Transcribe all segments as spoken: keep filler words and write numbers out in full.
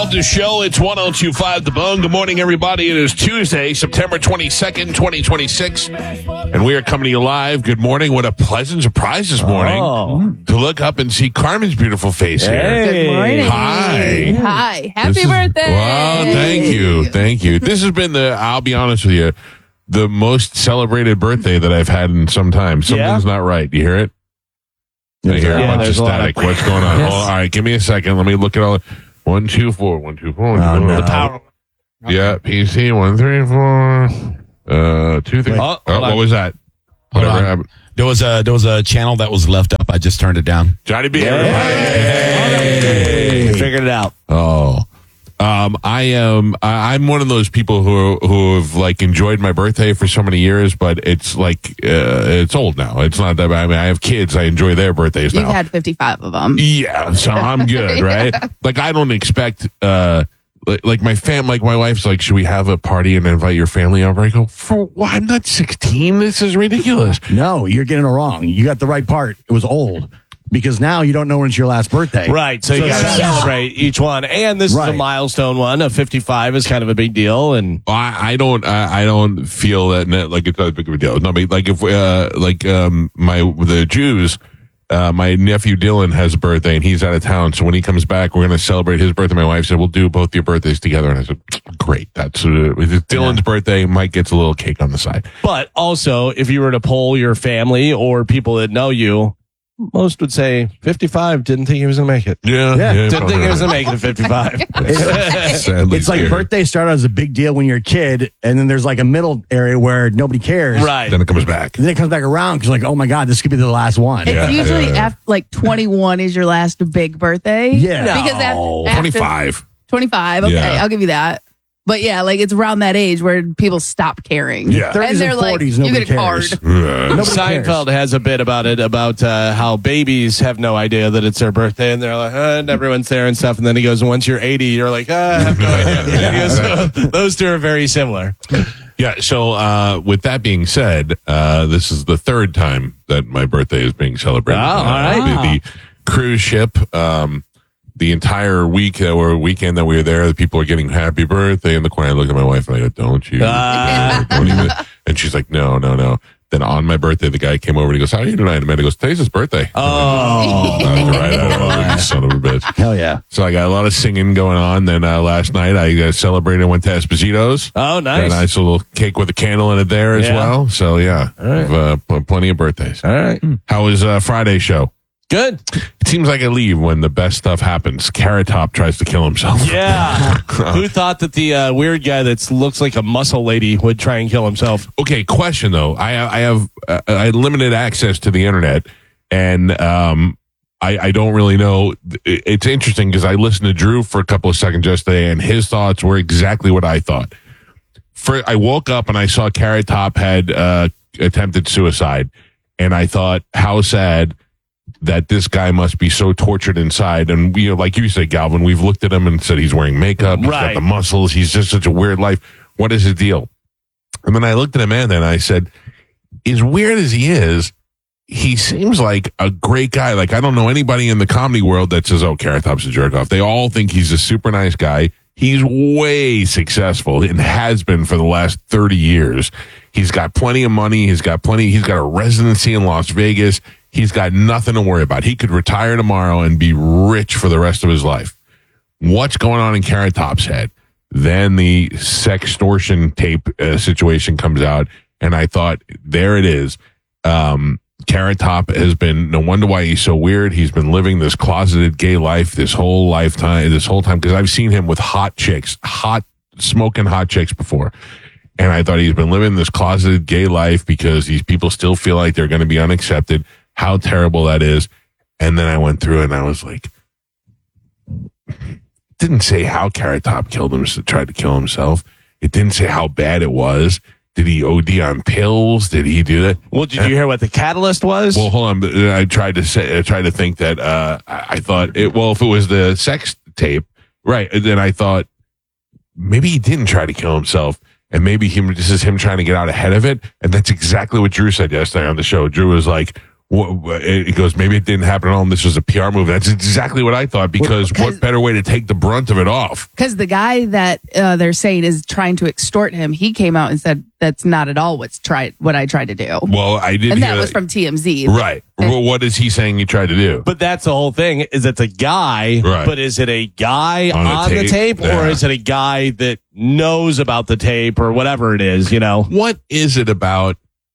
The show, it's one oh two point five The Bone. Good morning, everybody. It is Tuesday, September twenty-second, twenty twenty-six, and we are coming to you live. Good morning. What a pleasant surprise this morning oh. to look up and see Carmen's beautiful face hey. here. Good morning. Hi. Hi. Happy This is- birthday. Well, thank you. Thank you. This has been the, I'll be honest with you, the most celebrated birthday that I've had in some time. Something's Yeah? not right. Do you hear it? I hear Yeah, a bunch of there's a lot static. of- What's going on? Yes. Hold on. All right, give me a second. Let me look at all. One, two, four. One, two, four. One, Oh, two, four. no. The power. Yeah, P C. One, three, four. Uh, two, three. Wait. Oh, Oh, hold what on. was that? Hold Whatever on. happened. There was a there was a channel that was left up. I just turned it down. Johnny B. Hey. Hey. Figured it out. Oh, um, I am. I, I'm one of those people who who have like enjoyed my birthday for so many years, but it's like uh, it's old now. It's not that. I mean, I have kids. I enjoy their birthdays You've now. had fifty-five of them. Yeah, so I'm good, right? Like I don't expect uh like, like my fam like my wife's like, should we have a party and invite your family over? I go, for what? I'm not sixteen. This is ridiculous. No, you're getting it wrong. You got the right part. It was old. Because now you don't know when it's your last birthday. Right, so you So got to that's- celebrate each one. And this is Right. a milestone one. A fifty-five is kind of a big deal. And I, I don't I, I don't feel that like it's that big of a deal. No, but like if uh like um my the Jews. Uh, my nephew Dylan has a birthday and he's out of town. So when he comes back, we're going to celebrate his birthday. My wife said, we'll do both your birthdays together. And I said, great. That's uh, it's Dylan's birthday. Mike gets a little cake on the side. But also, if you were to poll your family or people that know you, most would say fifty-five, didn't think he was going to make it. Yeah. Yeah. Didn't think he was going to make it at fifty-five. Sadly It's like scary. birthdays start out as a big deal when you're a kid, and then there's like a middle area where nobody cares. Right. Then it comes back. And then it comes back around because like, oh my God, this could be the last one. It's Yeah, usually yeah. after like twenty-one is your last big birthday. Yeah. Because af- No. after twenty-five. twenty-five. Okay, Yeah. I'll give you that. But yeah, like it's around that age where people stop caring. Yeah. thirties And they're and like, forties, you nobody get a card. cares. Uh, Nobody Seinfeld cares. has a bit about it, about uh, how babies have no idea that it's their birthday, and they're like, uh, and everyone's there and stuff. And then he goes, once you're eighty, you're like, ah, I have no idea. And he goes, so, those two are very similar. Yeah. So, uh, with that being said, uh, this is the third time that my birthday is being celebrated. Oh, all Uh, right. the, the cruise ship, um, the entire week uh, or weekend that we were there, the people are getting happy birthday in the corner. I look at my wife and I go, don't you? Ah. Don't even. And she's like, no, no, no. Then on my birthday, the guy came over and he goes, how are you tonight? Amanda goes, today's his birthday. Oh. That's right. I know, you son of a bitch. Hell yeah. So I got a lot of singing going on. Then uh, last night I uh, celebrated, went to Esposito's. Oh, Got a nice. nice little cake with a candle in it there as Yeah. well. So yeah, right. I've, uh, pl- plenty of birthdays. All right. How was uh, Friday's show? Good. It seems like I leave when the best stuff happens. Carrot Top tries to kill himself. Yeah. Who thought that the uh, weird guy that looks like a muscle lady would try and kill himself? Okay, question though. I I have uh, I had limited access to the internet, and um, I I don't really know. It- It's interesting because I listened to Drew for a couple of seconds yesterday, and his thoughts were exactly what I thought. For I woke up and I saw Carrot Top had uh, attempted suicide, and I thought, how sad that this guy must be so tortured inside. And you know, like you said, Galvin, we've looked at him and said he's wearing makeup, he's got Right. the muscles, he's just such a weird life. What is his deal? And then I looked at Amanda and I said, as weird as he is, he seems like a great guy. Like, I don't know anybody in the comedy world that says, oh, Carrot Top's a jerk off. They all think he's a super nice guy. He's way successful and has been for the last thirty years. He's got plenty of money. He's got plenty. He's got a residency in Las Vegas. He's got nothing to worry about. He could retire tomorrow and be rich for the rest of his life. What's going on in Carrot Top's head? Then the sextortion tape uh, situation comes out, and I thought, there it is. Um, Carrot Top has been, no wonder why he's so weird. He's been living this closeted gay life this whole lifetime, this whole time, because I've seen him with hot chicks, hot, smoking hot chicks before. And I thought he's been living this closeted gay life because these people still feel like they're going to be unaccepted. How terrible that is. And then I went through it and I was like, didn't say how Carrot Top killed him, tried to kill himself. It didn't say how bad it was. Did he O D on pills? Did he do that? Well, did you hear what the catalyst was? Well, hold on. But I tried to say, I tried to think that, uh, I, I thought it, well, if it was the sex tape, right. And then I thought maybe he didn't try to kill himself. And maybe him, this is him trying to get out ahead of it. And that's exactly what Drew said yesterday on the show. Drew was like, What, it goes, maybe it didn't happen at all, and this was a P R move. That's exactly what I thought, because Well, what better way to take the brunt of it off? Because the guy that uh, they're saying is trying to extort him, he came out and said that's not at all what's tried what I tried to do. Well, I didn't And hear that was from T M Z. Right. Well, what is he saying he tried to do? But that's the whole thing. Is it's a guy, Right. but is it a guy On on, the the tape? tape, Yeah. or is it a guy that knows about the tape or whatever it is? You know, What is it about?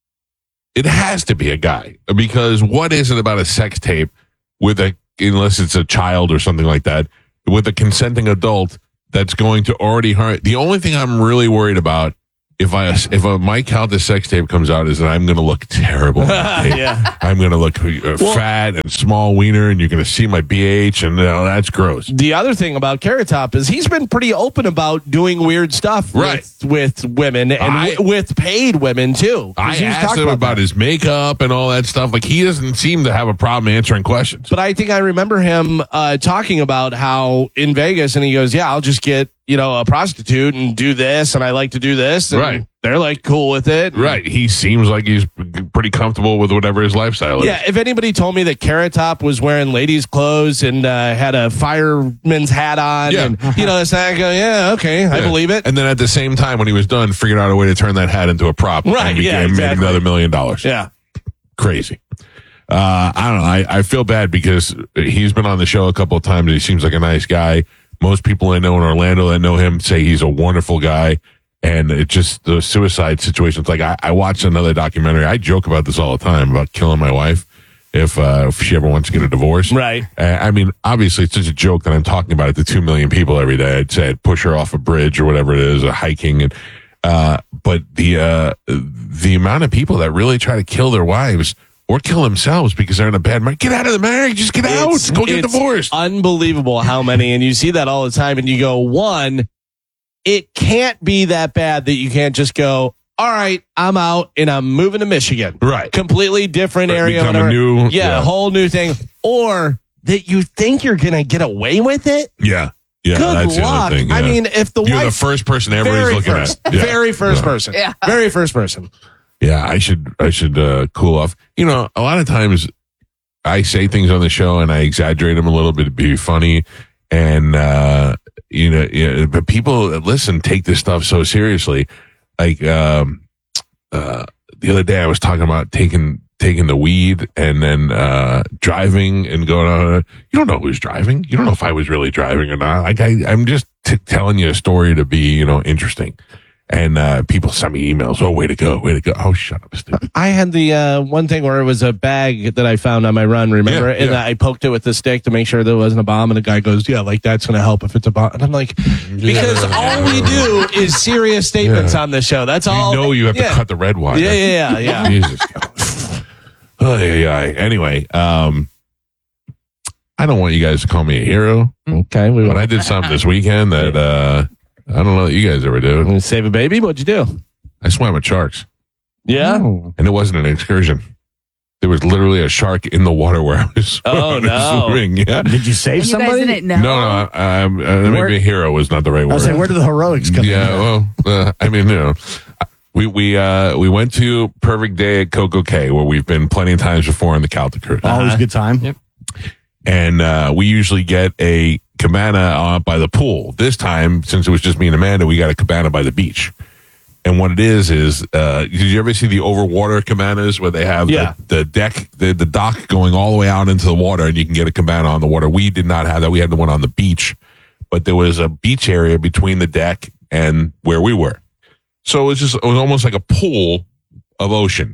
It has to be a guy, because what is it about a sex tape with a, unless it's a child or something like that, with a consenting adult that's going to already hurt? The only thing I'm really worried about if I if a Mike Calta sex tape comes out is that I'm going to look terrible. on that tape. Yeah. I'm going to look uh, fat and small wiener, and you're going to see my B H, and uh, that's gross. The other thing about Carrot Top is he's been pretty open about doing weird stuff Right. with, with women and I- w- with paid women too. 'Cause I he was asked talking him about that. his makeup and all that stuff. Like, he doesn't seem to have a problem answering questions. But I think I remember him uh, talking about how in Vegas, and he goes, "Yeah, I'll just get you know a prostitute and do this, and I like to do this." And Right. They're like cool with it. Right. He seems like he's pretty comfortable with whatever his lifestyle is. Yeah, if anybody told me that Carrot Top was wearing ladies' clothes and uh, had a fireman's hat on, Yeah. and you know, this, I go, yeah, okay, I Yeah. believe it. And then at the same time, when he was done, figured out a way to turn that hat into a prop. Right, And yeah, became, made exactly. another million dollars. Yeah, Crazy. Uh, I don't know. I, I feel bad because he's been on the show a couple of times. He seems like a nice guy. Most people I know in Orlando that know him say he's a wonderful guy. And it just, the suicide situations. Like, I, I watched another documentary. I joke about this all the time about killing my wife if, uh, if she ever wants to get a divorce. right. Uh, I mean, obviously, it's such a joke that I'm talking about it to two million people every day. I'd say I'd push her off a bridge or whatever it is, a hiking. And, uh, but the, uh, the amount of people that really try to kill their wives or kill themselves because they're in a bad marriage, get out of the marriage, just get out, It's- go get it's divorced. Unbelievable how many, and you see that all the time, and you go, one, it can't be that bad that you can't just go, all right, I'm out and I'm moving to Michigan. Right. Completely different Right, area. become a whatever. new- yeah, yeah. a whole new thing. Or that you think you're going to get away with it. Yeah. Yeah. Good that's the luck. other thing. I yeah. mean, if the You're the wife, first person ever he's very looking first, at. Yeah. very first Yeah. person. Yeah. Very first person. Yeah, I should I should uh, cool off. You know, a lot of times I say things on the show and I exaggerate them a little bit to be funny, and uh, you know, yeah, but people that listen take this stuff so seriously. Like um, uh, the other day, I was talking about taking taking the weed and then uh, driving and going on. You don't know who's driving. You don't know if I was really driving or not. Like I, I'm just t- telling you a story to be, you know, interesting. And uh, people send me emails. Oh, way to go, way to go. Oh, shut up, stupid. I had the uh, one thing where it was a bag that I found on my run, remember? Yeah, and yeah. I poked it with the stick to make sure there wasn't a bomb. And the guy goes, yeah, like that's going to help if it's a bomb. And I'm like, because all we do is serious statements Yeah. on this show. That's You all. know you have yeah. to cut the red wire. Yeah, yeah, yeah, yeah. Jesus. Oh, yeah, yeah. Anyway, um, I don't want you guys to call me a hero, Okay, we but I did something this weekend that uh, I don't know that you guys ever do. Save a baby? What'd you do? I swam with sharks, Yeah. and it wasn't an excursion. There was literally a shark in the water where I was, Oh, I was no. swimming. Yeah. Did you save And you guys somebody? didn't know. No, no, I, um, uh, Where- maybe a hero was not the right I word. was saying, where did the heroics come Yeah, in? well, uh, I mean, you know, we we uh, we went to Perfect Day at Coco Cay, where we've been plenty of times before on the Calta Cruise, Always a good time. Yep. and uh, we usually get a cabana uh, by the pool. This time, since it was just me and Amanda, we got a cabana by the beach. And what it is is, uh, did you ever see the overwater cabanas where they have Yeah. the, the deck, the, the dock going all the way out into the water, and you can get a cabana on the water? We did not have that. We had the one on the beach, but there was a beach area between the deck and where we were. So it was just, it was almost like a pool of ocean.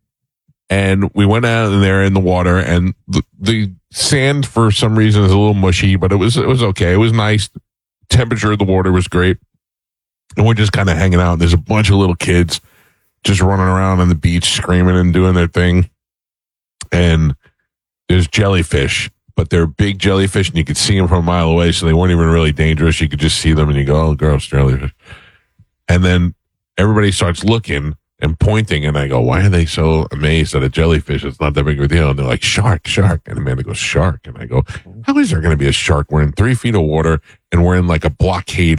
And we went out in there in the water, and the, the sand for some reason is a little mushy, but it was, it was okay. It was nice. Temperature of the water was great. And we're just kind of hanging out. And there's a bunch of little kids just running around on the beach, screaming and doing their thing. And there's jellyfish, but they're big jellyfish, and you could see them from a mile away, so they weren't even really dangerous. You could just see them, and you go, oh, gross, jellyfish. And then everybody starts looking and pointing, and I go, why are they so amazed at a jellyfish? It's not that big of a deal. And they're like, shark, shark. And Amanda goes, shark. And I go, how is there going to be a shark? We're in three feet of water, and we're in like a blockade of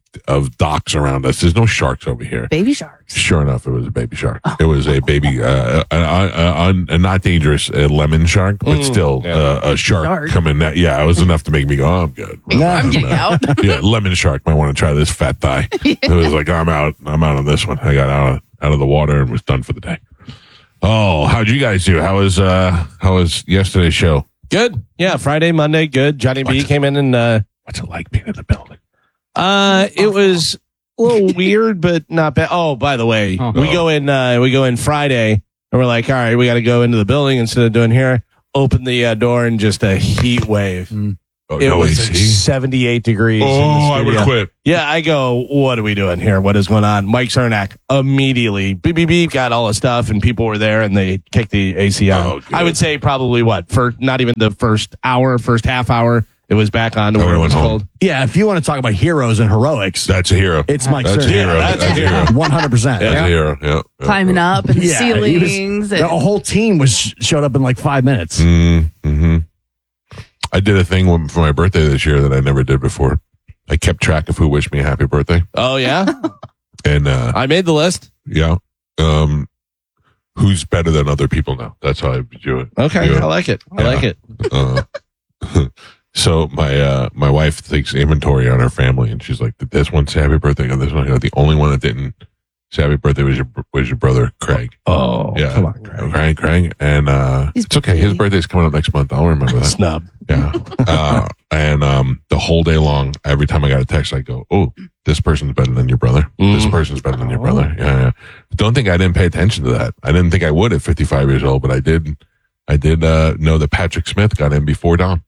of docks around us. There's no sharks over here. Baby sharks. Sure enough, it was a baby shark. It was a baby, uh, a, a, a, a not dangerous a lemon shark, but still yeah. uh, a shark Shark. coming. That, yeah, it was enough to make me go, oh, I'm good. I'm getting out. Yeah, lemon shark might want to try this fat thigh. It was like, I'm out. I'm out on this one. I got out of, out of the water and was done for the day. Oh, how'd you guys do? How was uh how was yesterday's show? Good. Yeah, Friday, Monday, good. Johnny B came in and uh, What's it like being in the building? uh, it was a little weird, but not bad. Oh, by the way, Oh. we go in. Uh, we go in Friday, and we're like, all right, we got to go into the building instead of doing here. Open the uh, door and just a heat wave. Oh, It no was A like C? seventy-eight degrees. in the Oh, I would studio. have quit. Yeah, I go, what are we doing here? What is going on? Mike Cernak immediately, beep, beep, beep, got all the stuff, and people were there, and they kicked the A C on. Oh, good. I would say probably what, for not even the first hour, first half hour, it was back on to where it Everyone was home. cold. Yeah, if you want to talk about heroes and heroics, That's a hero. it's Mike That's a Cernak. hero. that's That's a a hero. one hundred percent. That's a hero. Yeah. yeah. Climbing up and Yeah, he was- ceilings. The and, whole team was showed up in like five minutes. Mm-hmm. I did a thing for my birthday this year that I never did before. I kept track of who wished me a happy birthday, Oh, yeah? and uh, I made the list. yeah, um, who's better than other people now? That's how I do it. Okay, Yeah. I like it. I Yeah. like it. Uh, so my uh, my wife takes inventory on her family, and she's like, "Did this one say happy birthday? This one." The only one that didn't say happy birthday was your was your brother Craig. Oh, Yeah, come on, Craig. Craig, Craig, and uh, He's it's okay. His big. birthday's coming up next month. I'll remember that. snub. Yeah. Uh, and um, the whole day long, every time I got a text, I go, "Oh, this person's better than your brother. This Mm. person's better than your brother." Yeah, yeah. Don't think I didn't pay attention to that. I didn't think I would at fifty-five years old, but I did. I did uh, know that Patrick Smith got in before Dom.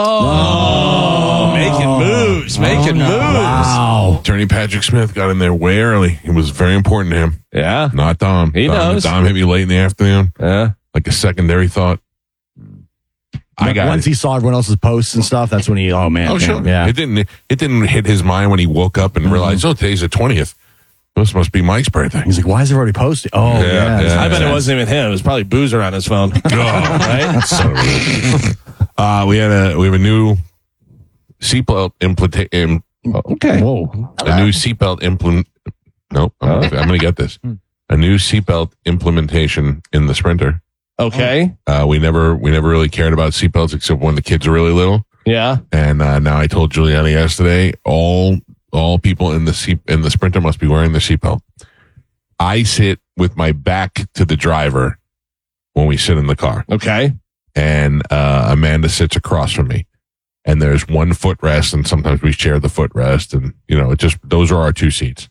Oh, making moves, making moves. Wow. Attorney Patrick Smith got in there way early. It was very important to him, Yeah, not Dom. He Dom, knows. Dom hit me late in the afternoon, yeah. like a secondary thought. I got Once it. he saw everyone else's posts and stuff, that's when he, oh man. Oh, sure. Yeah. It didn't. It didn't hit his mind when he woke up and realized, oh, today's the twentieth. This must be Mike's birthday. He's like, why is everybody posting? Oh, Yeah, yeah. yeah. I bet it wasn't even him. It was probably Boozer on his phone. right? Son of a bitch. uh, we had a we have a new seatbelt implement. Im, Okay. Whoa. a new seatbelt implement. Nope, I'm, I'm going to get this. A new seatbelt implementation in the Sprinter. Okay. Uh, we never we never really cared about seatbelts except when the kids were really little. Yeah. And uh, now I told Giuliani yesterday, all all people in the seat in the Sprinter must be wearing their seatbelt. I sit with my back to the driver when we sit in the car, Okay. and uh, Amanda sits across from me. And there's one footrest, and sometimes we share the footrest, and you know, it just those are our two seats.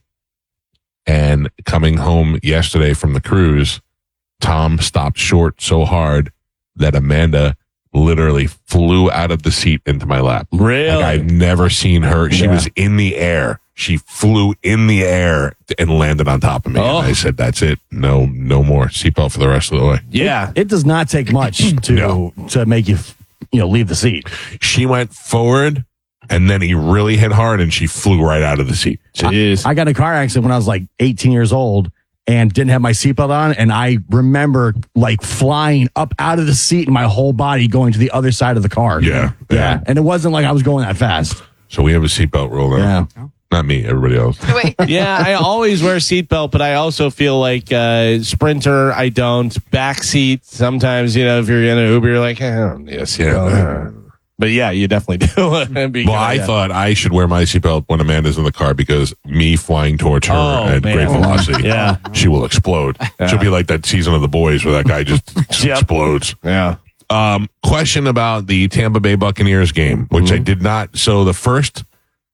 And coming home yesterday from the cruise, Tom stopped short so hard that Amanda literally flew out of the seat into my lap. Really? Like I've never seen her. She Yeah. was in the air. She flew in the air and landed on top of me. Oh. And I said, "That's it. No, no more seatbelt for the rest of the way." Yeah. It does not take much to No. to make you, you know, leave the seat. She went forward, and then he really hit hard, and she flew right out of the seat. Jeez. I got in a car accident when I was like eighteen years old and didn't have my seatbelt on. And I remember like flying up out of the seat and my whole body going to the other side of the car. Yeah, Yeah. yeah. And it wasn't like I was going that fast. So we have a seatbelt rule now. Yeah. Not me, everybody else. Wait. Yeah, I always wear a seatbelt, but I also feel like uh, Sprinter, I don't. Backseat, sometimes, you know, if you're in an Uber, you're like, eh, I don't need a seatbelt. Yeah. But yeah, you definitely do. Because, Well, I yeah. thought I should wear my seatbelt when Amanda's in the car because me flying towards her Oh, at man. great velocity, Yeah. she will explode. She'll be like that season of The Boys where that guy just Yep. explodes. Yeah. Um, question about the Tampa Bay Buccaneers game, which I did not. So the first,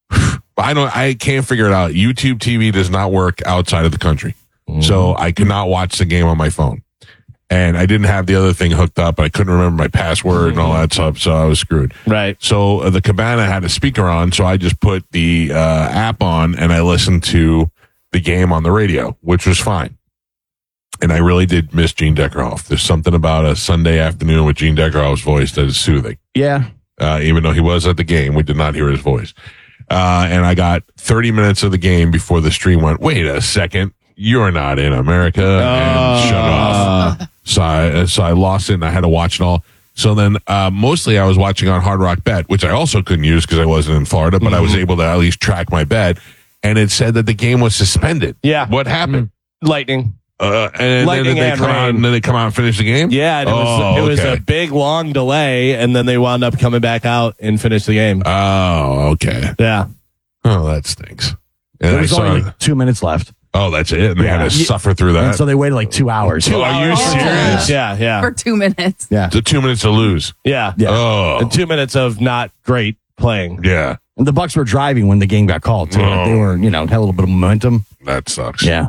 I don't, I can't figure it out. YouTube T V does not work outside of the country, so I could not watch the game on my phone, and I didn't have the other thing hooked up. I couldn't remember my password and all that stuff, so I was screwed. Right. So uh, the Cabana had a speaker on, so I just put the uh, app on and I listened to the game on the radio, which was fine. And I really did miss Gene Deckerhoff. There's something about a Sunday afternoon with Gene Deckerhoff's voice that is soothing. Yeah. Uh, even though he was at the game, we did not hear his voice. Uh, and I got thirty minutes of the game before the stream went, wait a second, you're not in America, and shut off. So I, so I lost it and I had to watch it all. So then uh, mostly I was watching on Hard Rock Bet, which I also couldn't use because I wasn't in Florida, but I was able to at least track my bet. and it said that the game was suspended. Yeah. What happened? Lightning. Uh, and Lightning then they and come out, rain. and then they come out and finish the game. Yeah, and it was Oh, it was okay. a big long delay, and then they wound up coming back out and finished the game. Oh, okay. Yeah. Oh, that stinks. And There I was saw, only like two minutes left. oh, that's it. And they Yeah. had to suffer through And that. so they waited like two hours. Two Are you hours. serious? Yeah, yeah, For two minutes. Yeah. The two minutes to lose. yeah. Yeah. Oh, And two minutes of not great playing. yeah. And the Bucks were driving when the game got called, too. Oh. They were, you know, had a little bit of momentum. That sucks. Yeah.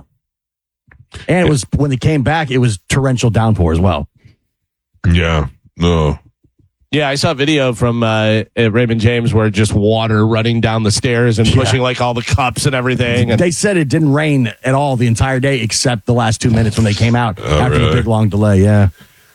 And it was, when they came back, it was torrential downpour as well. Yeah. No. Yeah, I saw a video from uh, at Raymond James where just water running down the stairs and Yeah. pushing like all the cups and everything. And They said it didn't rain at all the entire day except the last two minutes when they came out after really? the big long delay. Yeah.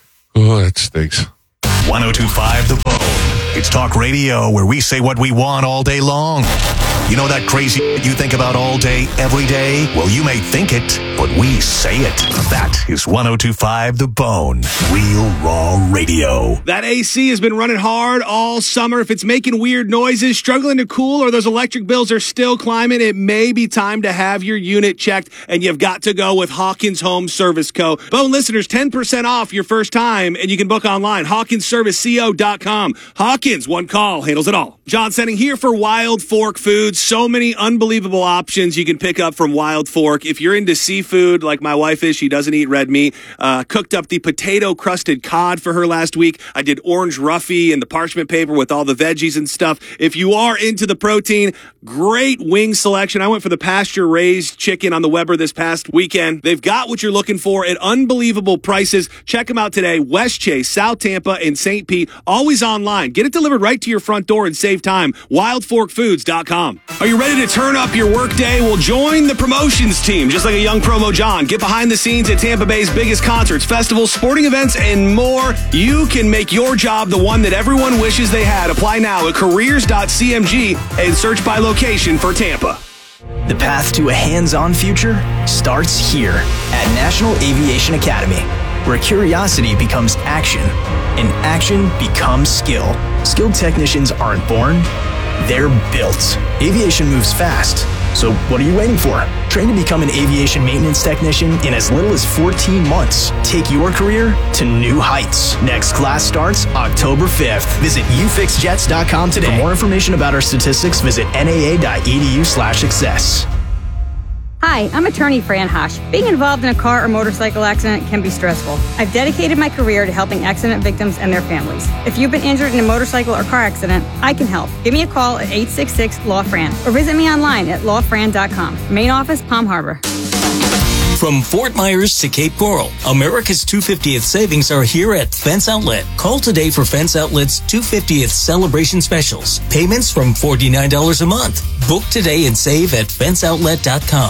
Oh, that stinks. ten twenty-five The Bone. It's talk radio where we say what we want all day long. You know that crazy you think about all day, every day? Well, you may think it, but we say it. That is ten twenty-five The Bone. Real Raw Radio. That A C has been running hard all summer. If it's making weird noises, struggling to cool, or those electric bills are still climbing, it may be time to have your unit checked, and you've got to go with Hawkins Home Service Co. Bone listeners, ten percent off your first time, and you can book online, hawkins service co dot com. Hawkins, one call, handles it all. John Senning here for Wild Fork Foods. So many unbelievable options you can pick up from Wild Fork. If you're into seafood, like my wife is, she doesn't eat red meat, uh, cooked up the potato-crusted cod for her last week. I did orange roughy and the parchment paper with all the veggies and stuff. If you are into the protein, great wing selection. I went for the pasture-raised chicken on the Weber this past weekend. They've got what you're looking for at unbelievable prices. Check them out today. West Chase, South Tampa, and Saint Pete. Always online. Get it delivered right to your front door and save time. wild fork foods dot com. Are you ready to turn up your workday? Well, join the promotions team. Just like a young promo John. Get behind the scenes at Tampa Bay's biggest concerts, festivals, sporting events, and more. You can make your job the one that everyone wishes they had. Apply now at careers dot c m g and search by location for Tampa. The path to a hands-on future starts here at National Aviation Academy, where curiosity becomes action and action becomes skill. Skilled technicians aren't born, they're built. Aviation moves fast, so what are you waiting for? Train to become an aviation maintenance technician in as little as fourteen months. Take your career to new heights. Next class starts October fifth. Visit u fix jets dot com today. For more information about our statistics, visit n a a dot e d u slash success. Hi, I'm attorney Fran Hosh. Being involved in a car or motorcycle accident can be stressful. I've dedicated my career to helping accident victims and their families. If you've been injured in a motorcycle or car accident, I can help. Give me a call at eight six six, L A W, Fran or visit me online at law fran dot com. Main office, Palm Harbor. From Fort Myers to Cape Coral, America's two hundred fiftieth savings are here at Fence Outlet. Call today for Fence Outlet's two hundred fiftieth celebration specials. Payments from forty-nine dollars a month. Book today and save at fence outlet dot com.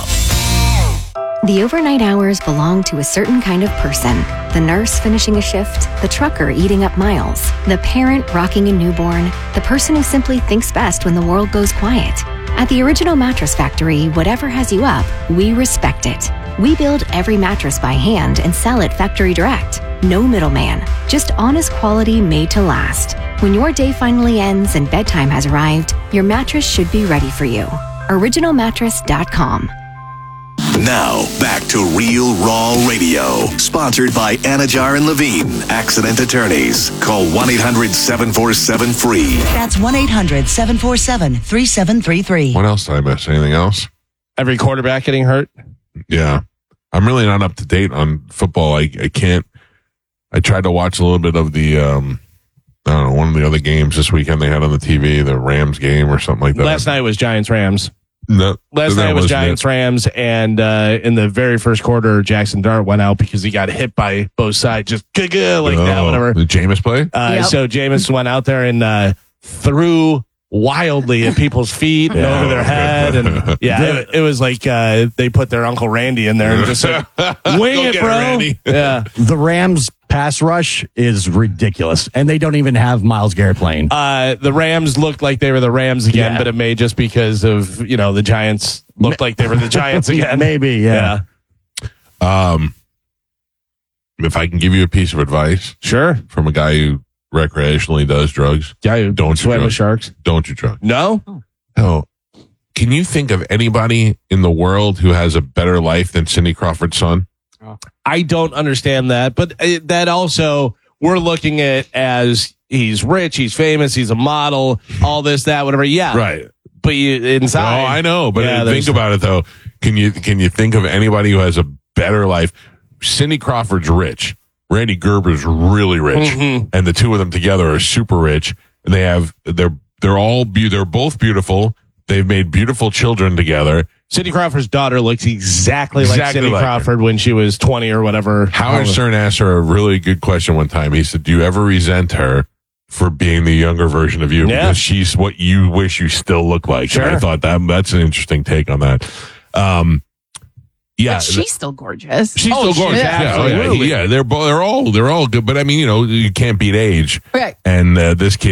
The overnight hours belong to a certain kind of person. The nurse finishing a shift, the trucker eating up miles, the parent rocking a newborn, the person who simply thinks best when the world goes quiet. At the Original Mattress Factory, whatever has you up, we respect it. We build every mattress by hand and sell it factory direct. No middleman, just honest quality made to last. When your day finally ends and bedtime has arrived, your mattress should be ready for you. original mattress dot com. Now, back to Real Raw Radio. Sponsored by Anajar and Levine, Accident Attorneys. Call one eight hundred seven four seven free. That's one eight hundred seven four seven three seven three three. What else did I miss? Anything else? Every quarterback getting hurt. Yeah. I'm really not up to date on football. I, I can't. I tried to watch a little bit of the, um, I don't know, one of the other games this weekend they had on the T V, the Rams game or something like that. Last night was Giants Rams. No, Last that night was wasn't Giants it. Rams, and uh, in the very first quarter, Jackson Dart went out because he got hit by both sides, just like that, Oh, whatever. Did Jameis play? Uh, Yep. So Jameis went out there and uh, threw wildly at people's feet and Yeah. over their head, and yeah, it, it was like uh, they put their Uncle Randy in there and just said, "Wing Go it, get bro!" it, Randy. Yeah. The Rams pass rush is ridiculous, and they don't even have Myles Garrett playing. Uh, the Rams looked like they were the Rams again, Yeah. but it may just because of, you know, the Giants looked like they were the Giants again. Maybe, yeah. Um, if I can give you a piece of advice Sure. from a guy who recreationally does drugs, Yeah, don't you swim with drug. sharks. Don't you drug. No? No. can you think of anybody in the world who has a better life than Cindy Crawford's son? I don't understand that, but uh, that also we're looking at as he's rich, he's famous, he's a model, all this, that, whatever. Yeah, Right. But you inside, Oh, I know, but Yeah, think there's- about it though. Can you can you think of anybody who has a better life? Cindy Crawford's rich. Randy Gerber's really rich, Mhm. and the two of them together are super rich. And they have they're they're all be- they're both beautiful. They've made beautiful children together. Cindy Crawford's daughter looks exactly, like Exactly Cindy like her. Crawford when she was twenty or whatever. Howard Stern asked her a really good question one time. He said, "Do you ever resent her for being the younger version of you Yeah. because she's what you wish you still look like?" And I Sure. thought that that's an interesting take on that. Um, yeah, But she's still gorgeous. she's Oh, still gorgeous. yeah, Yeah, oh, yeah, absolutely. yeah. They're bo- they're all they're all good, but I mean, you know, you can't beat age. Right. And uh, this kid.